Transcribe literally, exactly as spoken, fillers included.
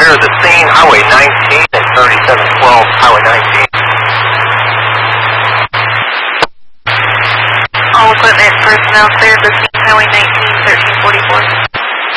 clear the scene, Highway nineteen and thirty-seven twelve, Highway nineteen. All equipment personnel cleared the scene, Highway nineteen, thirteen forty-four.